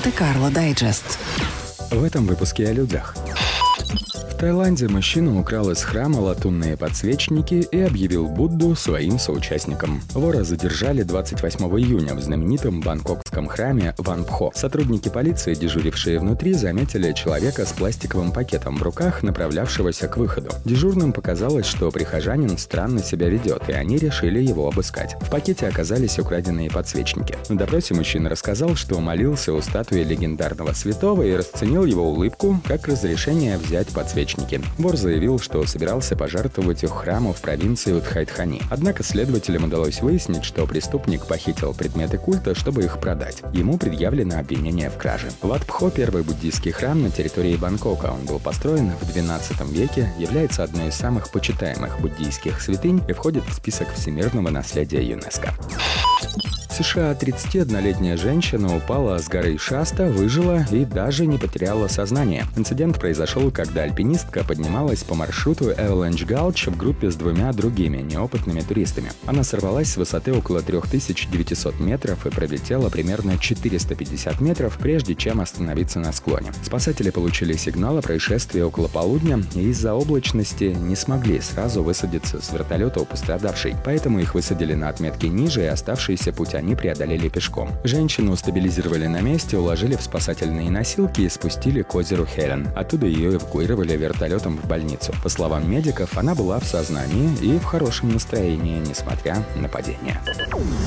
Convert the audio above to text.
Монте-Карло Дайджест. В этом выпуске о людях. В Таиланде мужчина украл из храма латунные подсвечники и объявил Будду своим соучастником. Вора задержали 28 июня в знаменитом бангкокском храме Ван Пхо. Сотрудники полиции, дежурившие внутри, заметили человека с пластиковым пакетом в руках, направлявшегося к выходу. Дежурным показалось, что прихожанин странно себя ведет, и они решили его обыскать. В пакете оказались украденные подсвечники. На допросе мужчина рассказал, что молился у статуи легендарного святого и расценил его улыбку как разрешение взять подсвечники. Вор заявил, что собирался пожертвовать их храму в провинции Удхайтхани. Однако следователям удалось выяснить, что преступник похитил предметы культа, чтобы их продать. Ему предъявлено обвинение в краже. Wat Pho – первый буддийский храм на территории Бангкока. Он был построен в XII веке, является одной из самых почитаемых буддийских святынь и входит в список всемирного наследия ЮНЕСКО. В США 31-летняя женщина упала с горы Шаста, выжила и даже не потеряла сознание. Инцидент произошел, когда альпинистка поднималась по маршруту Avalanche Gulch в группе с двумя другими неопытными туристами. Она сорвалась с высоты около 3900 метров и пролетела примерно 450 метров, прежде чем остановиться на склоне. Спасатели получили сигнал о происшествии около полудня и из-за облачности не смогли сразу высадиться с вертолета у пострадавшей, поэтому их высадили на отметке ниже, и оставшийся путь они преодолели пешком. Женщину стабилизировали на месте, уложили в спасательные носилки и спустили к озеру Хелен. Оттуда ее эвакуировали вертолетом в больницу. По словам медиков, она была в сознании и в хорошем настроении, несмотря на падение.